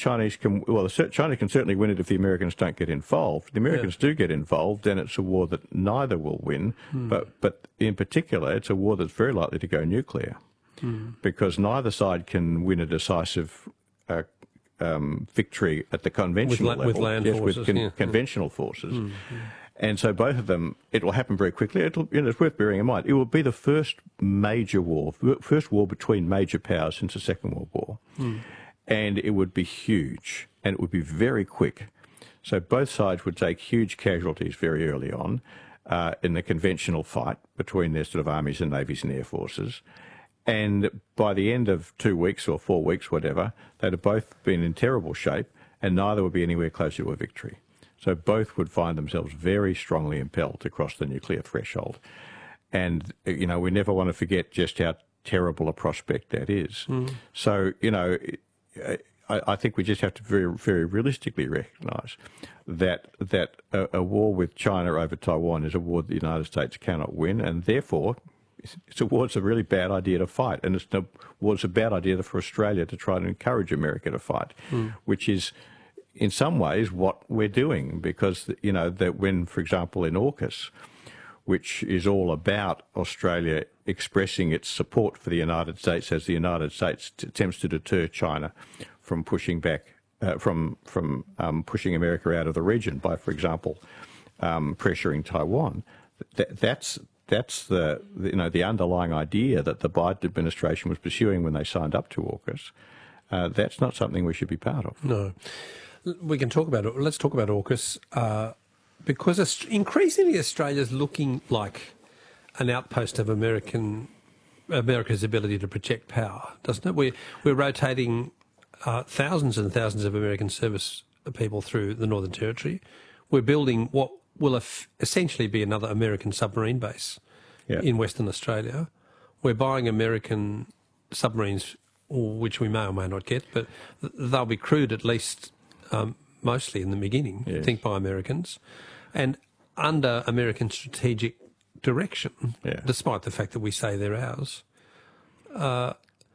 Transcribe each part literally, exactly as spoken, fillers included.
Chinese can, well, China can certainly win it if the Americans don't get involved. If the Americans yeah. do get involved, then it's a war that neither will win. Hmm. But, but in particular, it's a war that's very likely to go nuclear hmm. because neither side can win a decisive uh, um, victory at the conventional with, la- level. with land yes, forces. With con- yeah. conventional forces. Hmm. And so both of them, it will happen very quickly. It'll, you know, it's worth bearing in mind. It will be the first major war, first war between major powers since the Second World War. Hmm. And it would be huge, and it would be very quick. So both sides would take huge casualties very early on uh, in the conventional fight between their sort of armies and navies and air forces. And by the end of two weeks or four weeks, whatever, they'd have both been in terrible shape, and neither would be anywhere closer to a victory. So both would find themselves very strongly impelled to cross the nuclear threshold. And, you know, we never want to forget just how terrible a prospect that is. Mm. So, you know, I, I think we just have to very, very realistically recognise that that a, a war with China over Taiwan is a war that the United States cannot win, and therefore it's a war that's a really bad idea to fight. And it's a war that's a bad idea for Australia to try to encourage America to fight, mm. which is in some ways what we're doing, because, you know, that when, for example, in AUKUS, which is all about Australia expressing its support for the United States as the United States t- attempts to deter China from pushing back, uh, from from um, pushing America out of the region by, for example, um, pressuring Taiwan. Th- that's that's the, the you know the underlying idea that the Biden administration was pursuing when they signed up to AUKUS. Uh, that's not something we should be part of. No. We can talk about it. Let's talk about AUKUS, uh, because increasingly Australia's looking like an outpost of American America's ability to project power, doesn't it? We're, we're rotating uh, thousands and thousands of American service people through the Northern Territory. We're building what will f- essentially be another American submarine base yeah. in Western Australia. We're buying American submarines, which we may or may not get, but they'll be crewed at least um, mostly in the beginning, yes. I think, by Americans, and under American strategic direction, yeah. despite the fact that we say they're ours. Uh,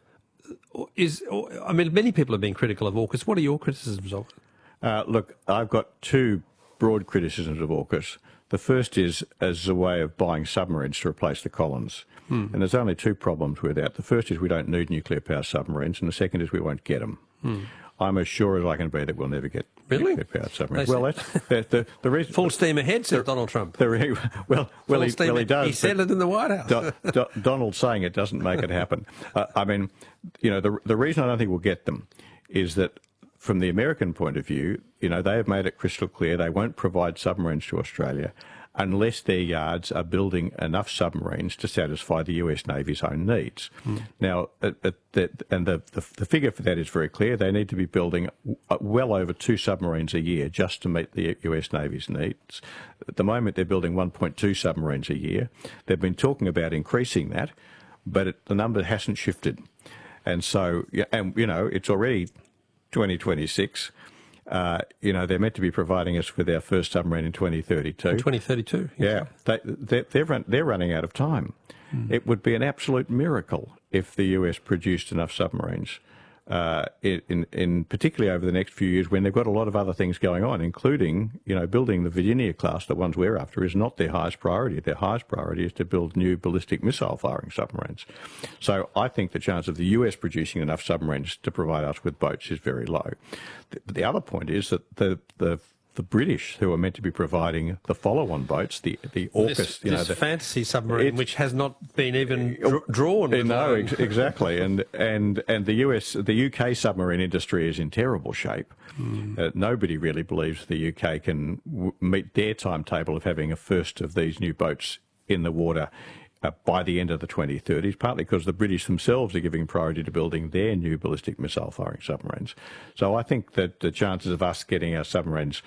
is I mean, many people have been critical of AUKUS. What are your criticisms of it? Uh, look, I've got two broad criticisms of AUKUS. The first is as a way of buying submarines to replace the Collins. Hmm. And there's only two problems with that. The first is we don't need nuclear power submarines, and the second is we won't get them. Hmm. I'm as sure as I can be that we'll never get really? nuclear power submarines. Well, that's the, the, the reason. Full steam ahead, said Donald Trump. The, well, well, well, he, well, he does. He said it in the White House. Do, do, Donald saying it doesn't make it happen. Uh, I mean, you know, the the reason I don't think we'll get them is that from the American point of view, you know, they have made it crystal clear they won't provide submarines to Australia unless their yards are building enough submarines to satisfy the U S Navy's own needs. Mm. Now, uh, uh, that, and the, the, the figure for that is very clear. They need to be building well over two submarines a year just to meet the U S Navy's needs. At the moment, they're building one point two submarines a year. They've been talking about increasing that, but it, the number hasn't shifted. And so, and you know, it's already twenty twenty-six. Uh, you know, they're meant to be providing us with our first submarine in twenty thirty-two. In twenty thirty-two? Yeah. They, they're, they're, run, they're running out of time. Mm. It would be an absolute miracle if the U S produced enough submarines, uh, in, in particularly over the next few years when they've got a lot of other things going on, including, you know, building the Virginia class, the ones we're after, is not their highest priority. Their highest priority is to build new ballistic missile firing submarines. So I think the chance of the U S producing enough submarines to provide us with boats is very low. The, the other point is that the, the the British, who are meant to be providing the follow-on boats, the the AUKUS, this, you know, this the fantasy submarine, which has not been even dr- drawn. No, ex- exactly, and and and the U S, the U K submarine industry is in terrible shape. Mm. Uh, nobody really believes the U K can w- meet their timetable of having a first of these new boats in the water Uh, by the end of the twenty thirties, partly because the British themselves are giving priority to building their new ballistic missile firing submarines. So I think that the chances of us getting our submarines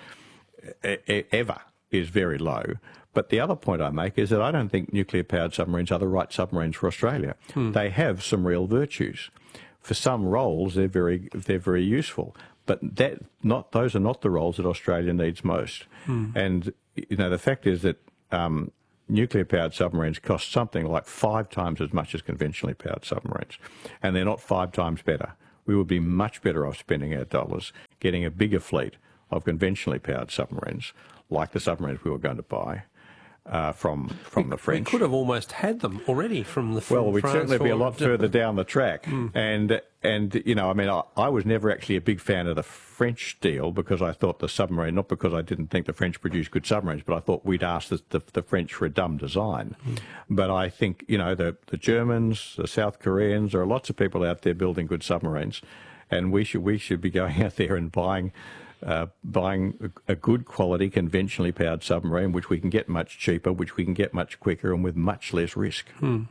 e- e- ever is very low. But the other point I make is that I don't think nuclear-powered submarines are the right submarines for Australia. Hmm. They have some real virtues. For some roles, they're very they're very useful. But that not those are not the roles that Australia needs most. Hmm. And you know, the fact is that Um, nuclear-powered submarines cost something like five times as much as conventionally powered submarines, and they're not five times better. We would be much better off spending our dollars getting a bigger fleet of conventionally powered submarines, like the submarines we were going to buy uh, from from we, the French. We could have almost had them already from the from Well, we'd France certainly be a lot or, further down the track. Mm. And, and you know, I mean, I, I was never actually a big fan of the French deal because I thought the submarine, not because I didn't think the French produced good submarines, but I thought we'd asked the, the, the French for a dumb design. Mm. But I think, you know, the, the Germans, the South Koreans, there are lots of people out there building good submarines. And we should, we should be going out there and buying Uh, buying a, a good quality conventionally powered submarine, which we can get much cheaper, which we can get much quicker and with much less risk. Hmm.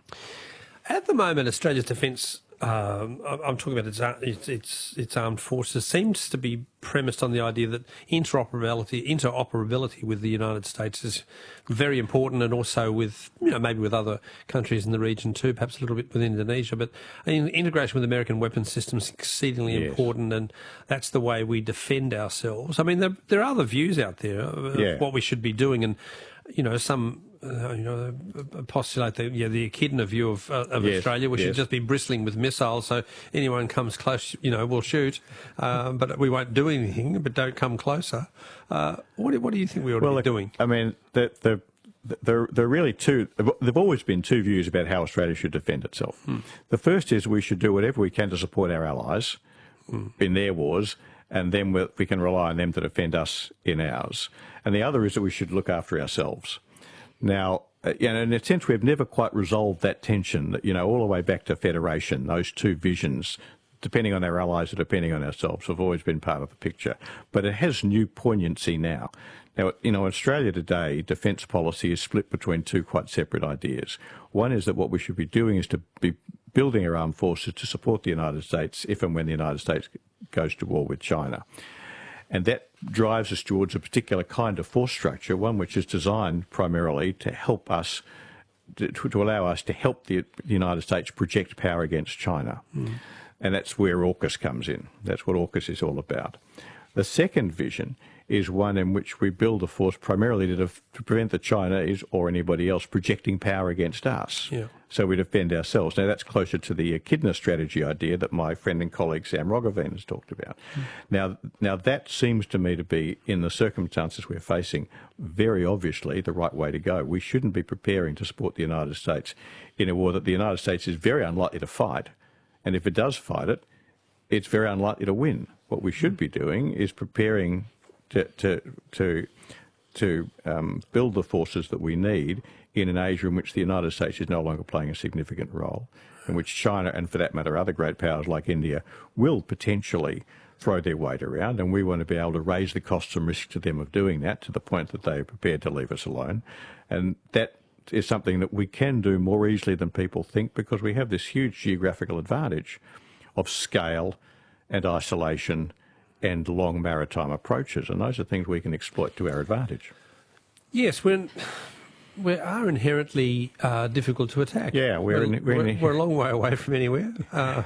At the moment, Australia's defence, um, I'm talking about its, its, its, its armed forces, seems to be premised on the idea that interoperability, interoperability with the United States is very important, and also with, you know, maybe with other countries in the region too, perhaps a little bit with Indonesia. But integration with American weapons systems is exceedingly yes. important, and that's the way we defend ourselves. I mean, there, there are other views out there of yeah. what we should be doing, and, you know, some... Uh, you know, postulate the yeah, the echidna view of, uh, of yes, Australia. We yes. should just be bristling with missiles, so anyone comes close, you know, we'll shoot, uh, but we won't do anything. But don't come closer. Uh, what, do, what do you think we ought well, to be doing? I mean, the, the, there, there are really two. There've always been two views about how Australia should defend itself. Hmm. The first is we should do whatever we can to support our allies hmm. in their wars, and then we we can rely on them to defend us in ours. And the other is that we should look after ourselves. Now, uh, you know, in a sense, we've never quite resolved that tension, that, you know, all the way back to Federation, those two visions, depending on our allies or depending on ourselves, have always been part of the picture. But it has new poignancy now. Now, you know, in Australia today, defence policy is split between two quite separate ideas. One is that what we should be doing is to be building our armed forces to support the United States if and when the United States goes to war with China. And that drives us towards a particular kind of force structure, one which is designed primarily to help us, to, to allow us to help the, the United States project power against China. Mm. And that's where AUKUS comes in. That's what AUKUS is all about. The second vision is one in which we build a force primarily to, def- to prevent the Chinese or anybody else projecting power against us. Yeah. So we defend ourselves. Now, that's closer to the echidna strategy idea that my friend and colleague Sam Roggeveen has talked about. Mm. Now, now, that seems to me to be, in the circumstances we're facing, very obviously the right way to go. We shouldn't be preparing to support the United States in a war that the United States is very unlikely to fight. And if it does fight it, it's very unlikely to win. What we should be doing is preparing to to to, to um, build the forces that we need in an age in which the United States is no longer playing a significant role, in which China, and for that matter other great powers like India, will potentially throw their weight around, and we want to be able to raise the costs and risks to them of doing that to the point that they are prepared to leave us alone. And that is something that we can do more easily than people think, because we have this huge geographical advantage of scale and isolation and long maritime approaches, and those are things we can exploit to our advantage. Yes, when we are inherently uh, difficult to attack. Yeah, we're, we're, in, we're, we're, in, we're a long way away from anywhere. Uh,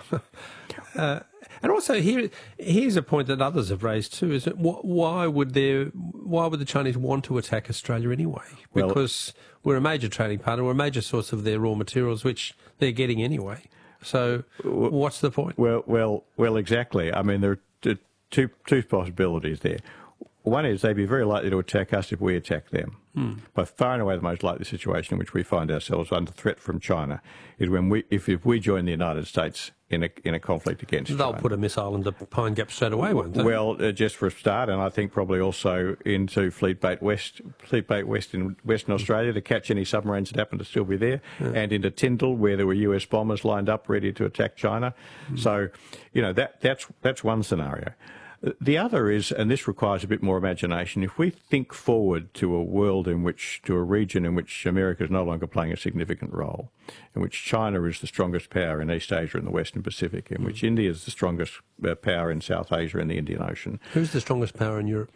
uh, and also, here, here's a point that others have raised too: is that wh- why would there, why would the Chinese want to attack Australia anyway? Because well, we're a major trading partner, we're a major source of their raw materials, which they're getting anyway. So, what's the point? Well, well, well, exactly. I mean, there are t- two two possibilities there. One is they'd be very likely to attack us if we attack them. Hmm. By far and away the most likely situation in which we find ourselves under threat from China is when we, if, if we join the United States in a in a conflict against They'll China. put a missile into Pine Gap straight away, won't they? Well, uh, just for a start, and I think probably also into Fleetbait West, Fleetbait West in Western Australia to catch any submarines that happen to still be there, yeah. and into Tyndall where there were U S bombers lined up ready to attack China. Hmm. So, you know, that that's that's one scenario. The other is, and this requires a bit more imagination, if we think forward to a world in which, to a region in which America is no longer playing a significant role, in which China is the strongest power in East Asia and the Western Pacific, in which India is the strongest power in South Asia and the Indian Ocean. Who's the strongest power in Europe?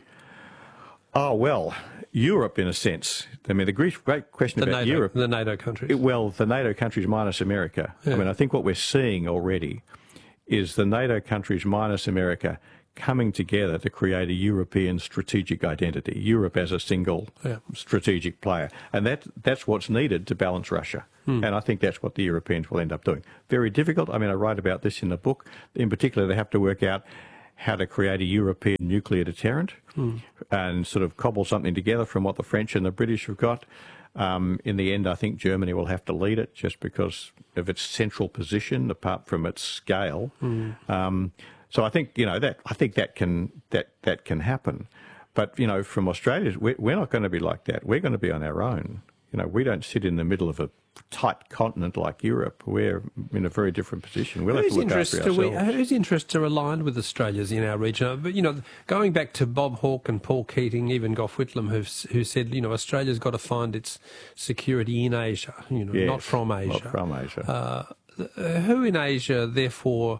Oh, well, Europe in a sense. I mean, the great, great question the about NATO, Europe... The NATO countries. It, well, the NATO countries minus America. Yeah. I mean, I think what we're seeing already is the NATO countries minus America coming together to create a European strategic identity, Europe as a single yeah. strategic player. And that that's what's needed to balance Russia. Hmm. And I think that's what the Europeans will end up doing. Very difficult. I mean, I write about this in the book. In particular, they have to work out how to create a European nuclear deterrent mm. and sort of cobble something together from what the French and the British have got. Um, in the end, I think Germany will have to lead it just because of its central position, apart from its scale. Mm. Um, so I think, you know, that I think that can that that can happen. But, you know, from Australia, we're, we're not going to be like that. We're going to be on our own. You know, we don't sit in the middle of a tight continent like Europe. We're in a very different position. We'll have to look after ourselves. We, whose interests are aligned with Australia's in our region? But, you know, going back to Bob Hawke and Paul Keating, even Gough Whitlam, who've, who said, you know, Australia's got to find its security in Asia, you know, yes, not from Asia. Not from Asia. Uh, who in Asia, therefore,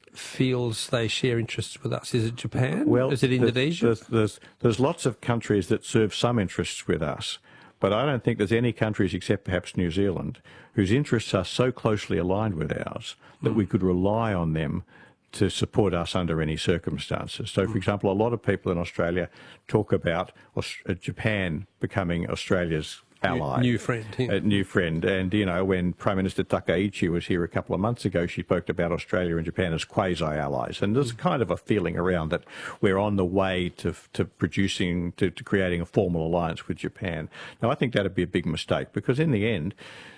feels they share interests with us? Is it Japan? Well, is it Indonesia? There's, there's, there's lots of countries that serve some interests with us. But I don't think there's any countries, except perhaps New Zealand, whose interests are so closely aligned with ours that mm. we could rely on them to support us under any circumstances. So, for mm. example, a lot of people in Australia talk about Japan becoming Australia's ally. New, new friend. Yeah. A new friend. And, you know, when Prime Minister Takaichi was here a couple of months ago, she spoke about Australia and Japan as quasi-allies. And there's kind of a feeling around that we're on the way to to producing, to, to creating a formal alliance with Japan. Now, I think that'd be a big mistake because in the end,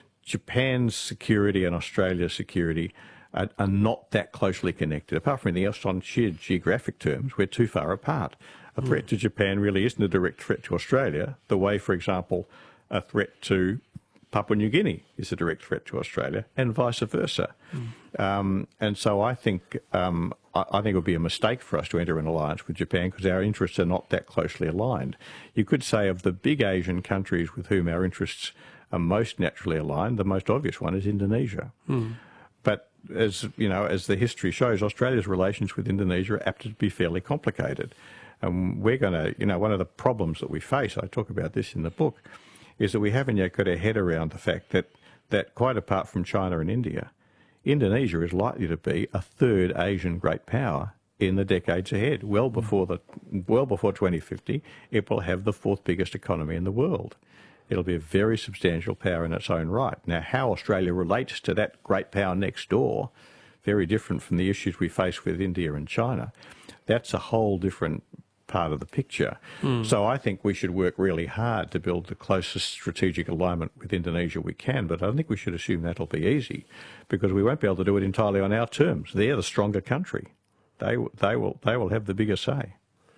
Japan's security and Australia's security are, are not that closely connected. Apart from anything else, on sheer geographic terms, we're too far apart. A threat mm. to Japan really isn't a direct threat to Australia, the way, for example, a threat to Papua New Guinea is a direct threat to Australia, and vice versa. Mm. Um, and so I think um, I, I think it would be a mistake for us to enter an alliance with Japan because our interests are not that closely aligned. You could say of the big Asian countries with whom our interests are most naturally aligned, the most obvious one is Indonesia. Mm. But as you know, as the history shows, Australia's relations with Indonesia are apt to be fairly complicated. And we're going to, you know, one of the problems that we face, I talk about this in the book, is that we haven't yet got our head around the fact that, that quite apart from China and India, Indonesia is likely to be a third Asian great power in the decades ahead. Well before the well before twenty fifty, it will have the fourth biggest economy in the world. It'll be a very substantial power in its own right. Now, how Australia relates to that great power next door, very different from the issues we face with India and China. That's a whole different part of the picture. Mm. So I think we should work really hard to build the closest strategic alignment with Indonesia we can, but I don't think we should assume that'll be easy because we won't be able to do it entirely on our terms. They're the stronger country. They, they, will, they will have the bigger say.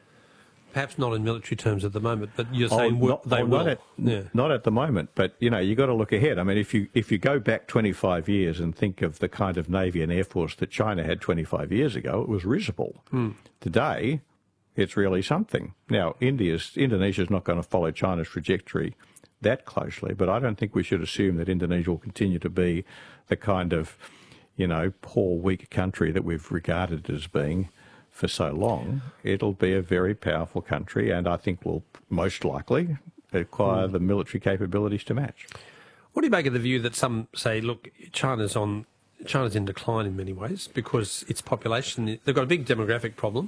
Perhaps not in military terms at the moment, but you're saying oh, not, they oh, will. Not at, yeah. not at the moment, but you know, you've got to look ahead. I mean, if you if you go back twenty-five years and think of the kind of Navy and Air Force that China had twenty-five years ago, it was risible. Mm. Today, it's really something. Now, India's Indonesia's not going to follow China's trajectory that closely, but I don't think we should assume that Indonesia will continue to be the kind of, you know, poor, weak country that we've regarded as being for so long. It'll be a very powerful country, and I think will most likely acquire mm. the military capabilities to match. What do you make of the view that some say, look, China's on China's in decline in many ways because its population, they've got a big demographic problem.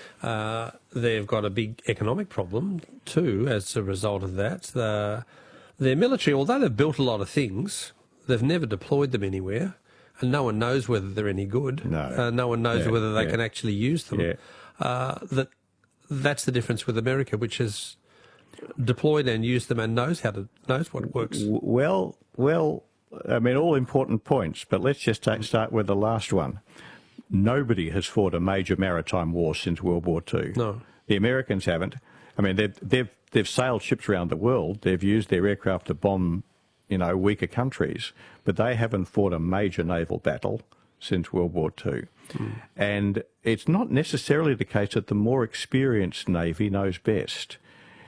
Uh, they've got a big economic problem too as a result of that. The, their military, although they've built a lot of things, they've never deployed them anywhere. And no one knows whether they're any good. No, uh, no one knows yeah, whether they yeah. can actually use them. Yeah. Uh, that that's the difference with America, which has deployed and used them and knows how to knows what works. Well, well, I mean, all important points, but let's just take, start with the last one. Nobody has fought a major maritime war since World War Two. No, the Americans haven't. I mean, they've they've they've sailed ships around the world. They've used their aircraft to bomb, you know, weaker countries, but they haven't fought a major naval battle since World War Two. Mm. And it's not necessarily the case that the more experienced Navy knows best.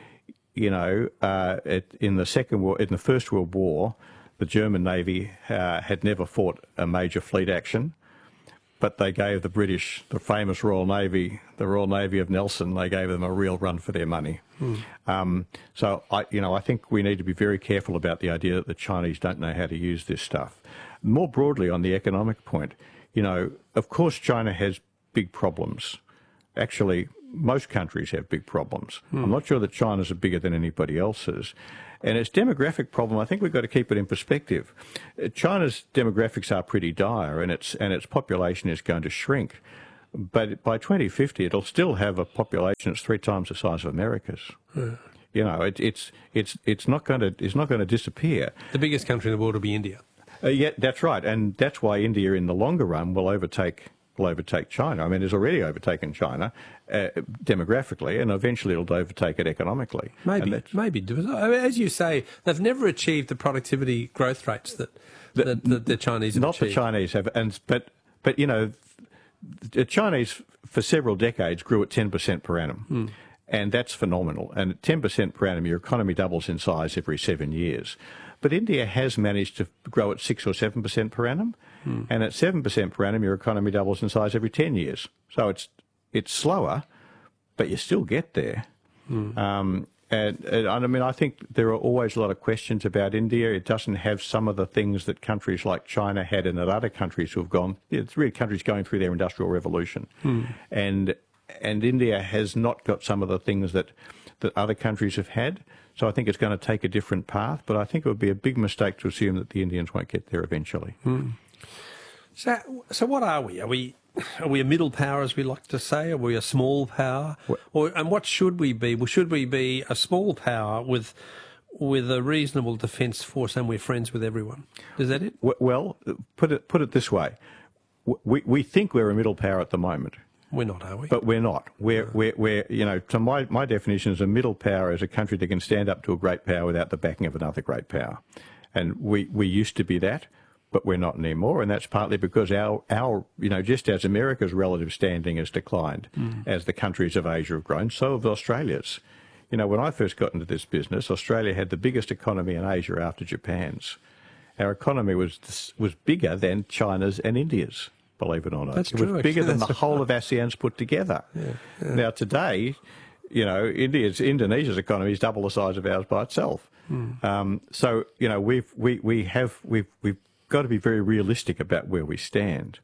You know, uh, it, in the second war, in the First World War, the German Navy uh, had never fought a major fleet action, but they gave the British, the famous Royal Navy, the Royal Navy of Nelson, they gave them a real run for their money. Mm. Um, so, I, you know, I think we need to be very careful about the idea that the Chinese don't know how to use this stuff. More broadly on the economic point, you know, of course China has big problems. Actually, most countries have big problems. Mm. I'm not sure that China's bigger than anybody else's. And its demographic problem, I think we've got to keep it in perspective. China's demographics are pretty dire, and its and its population is going to shrink. but by twenty fifty it'll still have a population that's three times the size of America's. Yeah. You know, it, it's it's it's not going to it's not going to disappear. The biggest country in the world will be India. Uh, yeah, that's right, and that's why India, in the longer run, will overtake will overtake China. I mean, it's already overtaken China uh, demographically, and eventually it'll overtake it economically. Maybe, maybe. As you say, they've never achieved the productivity growth rates that the, that, that the Chinese have not achieved. the Chinese have, and but but you know, the Chinese for several decades grew at ten percent per annum. Mm. And that's phenomenal. And at ten percent per annum, your economy doubles in size every seven years. But India has managed to grow at six or seven percent per annum. Hmm. And at seven percent per annum, your economy doubles in size every ten years. So it's it's slower, but you still get there. Hmm. Um, and, and I mean, I think there are always a lot of questions about India. It doesn't have some of the things that countries like China had and that other countries who have gone, it's really countries going through their industrial revolution. Hmm. And And India has not got some of the things that, that other countries have had. So I think it's going to take a different path. But I think it would be a big mistake to assume that the Indians won't get there eventually. Mm. So, so what are we? Are we are we a middle power, as we like to say? Are we a small power? What, or and what should we be? Well, should we be a small power with with a reasonable defence force, and we're friends with everyone? Is that it? Well, put it put it this way: we we think we're a middle power at the moment. We're not, are we? But we're not. We're, no. we're, we're, you know, to my, my definition is a middle power is a country that can stand up to a great power without the backing of another great power. And we, we used to be that, but we're not anymore. And that's partly because our, our you know, just as America's relative standing has declined, mm. as the countries of Asia have grown, so have Australia's. You know, when I first got into this business, Australia had the biggest economy in Asia after Japan's. Our economy was was bigger than China's and India's. Believe it or not. That's it true, was bigger actually. than That's the whole of ASEAN's put together. Yeah, yeah. Now, today, you know, India's, Indonesia's economy is double the size of ours by itself. Mm. Um, so, you know, we've, we, we have, we've, we've got to be very realistic about where we stand.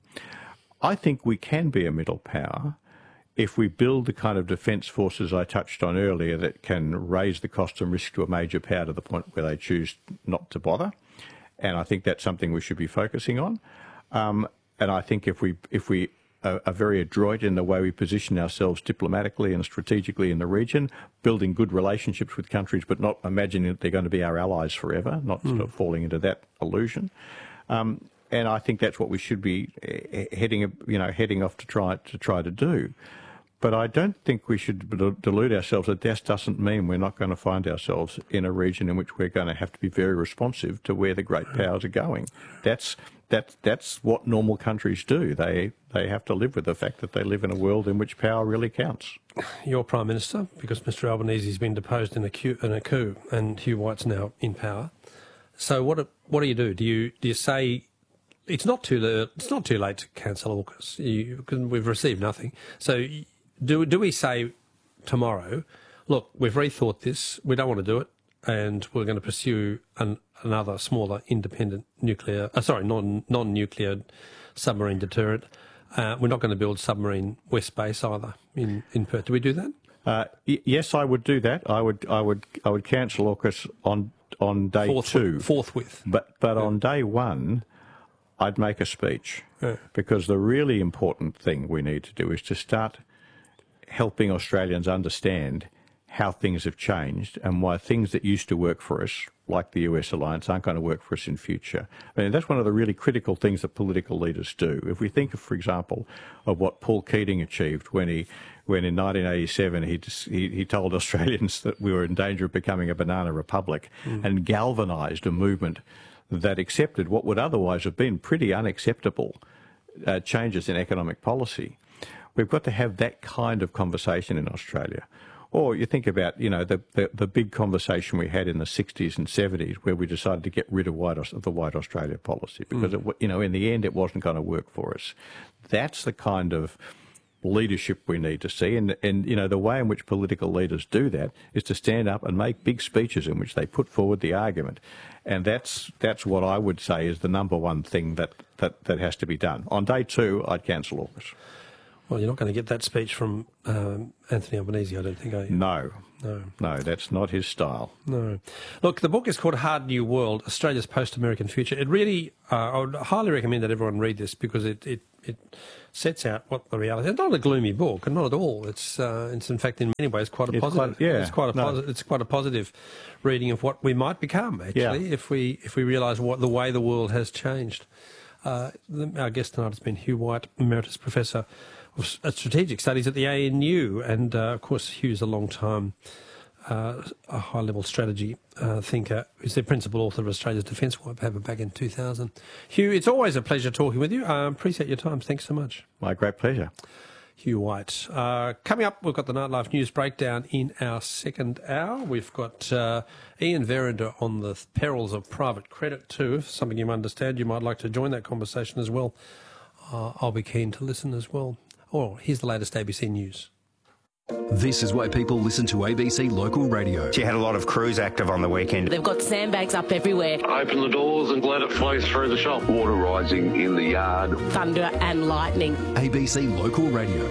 I think we can be a middle power if we build the kind of defence forces I touched on earlier that can raise the cost and risk to a major power to the point where they choose not to bother. And I think that's something we should be focusing on. Um, And I think if we if we are, are very adroit in the way we position ourselves diplomatically and strategically in the region, building good relationships with countries, but not imagining that they're going to be our allies forever, not mm. sort of falling into that illusion. Um, and I think that's what we should be heading, you know, heading off to try to try to do. But I don't think we should delude ourselves that this doesn't mean we're not going to find ourselves in a region in which we're going to have to be very responsive to where the great powers are going. That's That's, that's what normal countries do. They they have to live with the fact that they live in a world in which power really counts. You're Prime Minister, because Mister Albanese has been deposed in a coup, in a coup and Hugh White's now in power. So what do, what do you do? Do you do you say it's not too late, it's not too late to cancel AUKUS? You, because we've received nothing. So do do we say tomorrow, look, we've rethought this, we don't want to do it, and we're going to pursue an, another smaller independent nuclear, uh, sorry, non, non-nuclear submarine deterrent. Uh, we're not going to build submarine West Base either in, in Perth. Do we do that? Uh, y- yes, I would do that. I would, I would, I would cancel AUKUS on on day Forth, two. Forthwith. But but yeah. on day one, I'd make a speech yeah. because the really important thing we need to do is to start helping Australians understand how things have changed and why things that used to work for us, like the U S alliance, aren't going to work for us in future. I mean, that's one of the really critical things that political leaders do. If we think of, for example, of what Paul Keating achieved when he, when in nineteen eighty-seven he, he, he told Australians that we were in danger of becoming a banana republic mm. and galvanised a movement that accepted what would otherwise have been pretty unacceptable uh, changes in economic policy. We've got to have that kind of conversation in Australia. Or you think about, you know, the, the, the big conversation we had in the sixties and seventies where we decided to get rid of white, the White Australia policy because, mm. it, you know, in the end it wasn't going to work for us. That's the kind of leadership we need to see. And, and, you know, the way in which political leaders do that is to stand up and make big speeches in which they put forward the argument. And that's that's what I would say is the number one thing that, that, that has to be done. On day two, I'd cancel AUKUS. Well, you're not going to get that speech from um, Anthony Albanese, I don't think, are you? No. No. No, that's not his style. No. Look, the book is called Hard New World, Australia's Post-American Future. It really, uh, I would highly recommend that everyone read this because it, it, it sets out what the reality is. It's not a gloomy book, not at all. It's, uh, it's in fact, in many ways, quite a it's positive. Quite, yeah, it's quite a no. positive. It's quite a positive reading of what we might become, actually, yeah. if we if we realise what the way the world has changed. Uh, the, our guest tonight has been Hugh White, Emeritus Professor of Strategic Studies at the A N U, and uh, of course Hugh's a long time uh, a high-level strategy uh, thinker. He's the principal author of Australia's Defence White Paper back in two thousand. Hugh, it's always a pleasure talking with you. I uh, appreciate your time. Thanks so much. My great pleasure. Hugh White. Uh, coming up, we've got the Nightlife News Breakdown in our second hour. We've got uh, Ian Verinder on the perils of private credit too. If something you understand, you might like to join that conversation as well. Uh, I'll be keen to listen as well. Oh, here's the latest A B C News. This is why people listen to A B C Local Radio. She had a lot of crews active on the weekend. They've got sandbags up everywhere. Open the doors and let it flow through the shop. Water rising in the yard. Thunder and lightning. A B C Local Radio.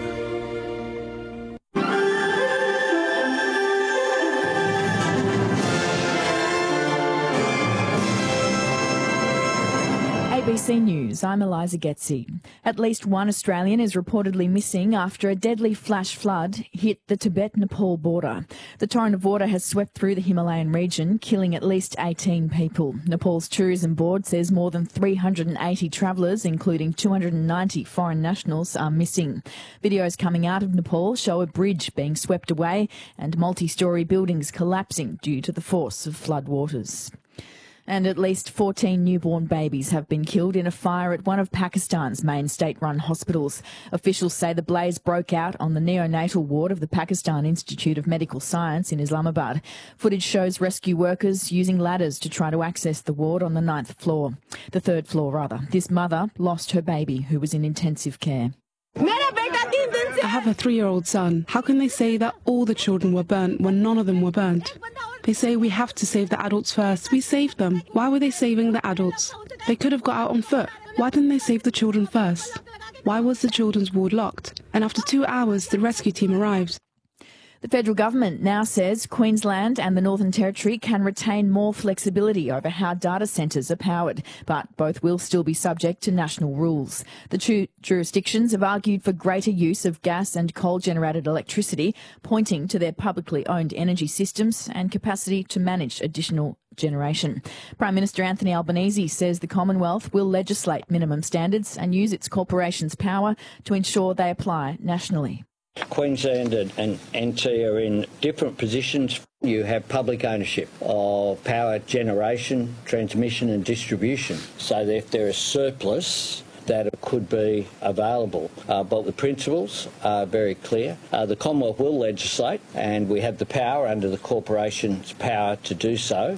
A B C News, I'm Eliza Getzi. At least one Australian is reportedly missing after a deadly flash flood hit the Tibet-Nepal border. The torrent of water has swept through the Himalayan region, killing at least eighteen people. Nepal's tourism board says more than three hundred eighty travellers, including two hundred ninety foreign nationals, are missing. Videos coming out of Nepal show a bridge being swept away and multi-storey buildings collapsing due to the force of floodwaters. And at least fourteen newborn babies have been killed in a fire at one of Pakistan's main state-run hospitals. Officials say the blaze broke out on the neonatal ward of the Pakistan Institute of Medical Science in Islamabad. Footage shows rescue workers using ladders to try to access the ward on the ninth floor. The third floor, rather. This mother lost her baby, who was in intensive care. I have a three-year-old son. How can they say that all the children were burnt when none of them were burnt? They say we have to save the adults first. We saved them. Why were they saving the adults? They could have got out on foot. Why didn't they save the children first? Why was the children's ward locked? And after two hours, the rescue team arrived. The federal government now says Queensland and the Northern Territory can retain more flexibility over how data centres are powered, but both will still be subject to national rules. The two jurisdictions have argued for greater use of gas and coal-generated electricity, pointing to their publicly owned energy systems and capacity to manage additional generation. Prime Minister Anthony Albanese says the Commonwealth will legislate minimum standards and use its corporation's power to ensure they apply nationally. Queensland and N T are in different positions. You have public ownership of power generation, transmission and distribution, so that if there is surplus, that it could be available. Uh, but the principles are very clear. Uh, the Commonwealth will legislate, and we have the power under the corporation's power to do so.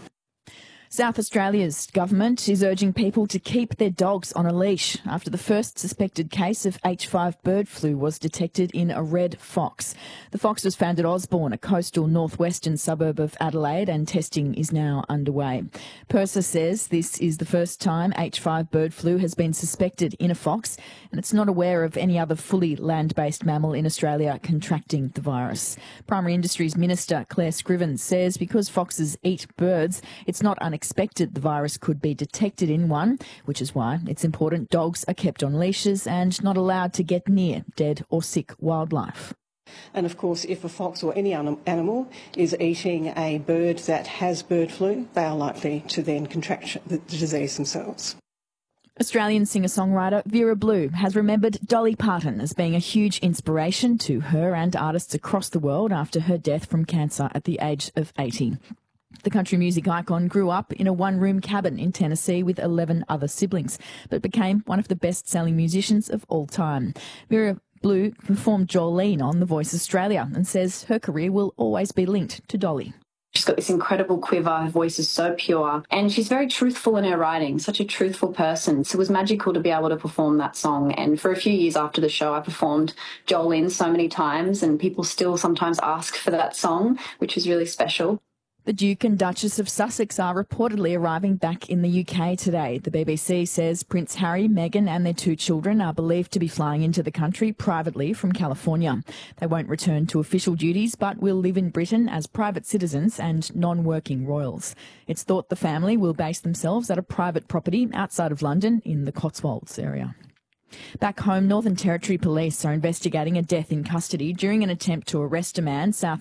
South Australia's government is urging people to keep their dogs on a leash after the first suspected case of H five bird flu was detected in a red fox. The fox was found at Osborne, a coastal northwestern suburb of Adelaide, and testing is now underway. PIRSA says this is the first time H five bird flu has been suspected in a fox, and it's not aware of any other fully land-based mammal in Australia contracting the virus. Primary Industries Minister Claire Scriven says because foxes eat birds, it's not unexpected expected the virus could be detected in one, which is why it's important dogs are kept on leashes and not allowed to get near dead or sick wildlife. And of course, if a fox or any animal is eating a bird that has bird flu, they are likely to then contract the disease themselves. Australian singer-songwriter Vera Blue has remembered Dolly Parton as being a huge inspiration to her and artists across the world after her death from cancer at the age of eighty. The country music icon grew up in a one-room cabin in Tennessee with eleven other siblings, but became one of the best-selling musicians of all time. Vera Blue performed Jolene on The Voice Australia and says her career will always be linked to Dolly. She's got this incredible quiver, her voice is so pure, and she's very truthful in her writing, such a truthful person. So it was magical to be able to perform that song. And for a few years after the show, I performed Jolene so many times, and people still sometimes ask for that song, which is really special. The Duke and Duchess of Sussex are reportedly arriving back in the U K today. The B B C says Prince Harry, Meghan and their two children are believed to be flying into the country privately from California. They won't return to official duties but will live in Britain as private citizens and non-working royals. It's thought the family will base themselves at a private property outside of London in the Cotswolds area. Back home, Northern Territory Police are investigating a death in custody during an attempt to arrest a man south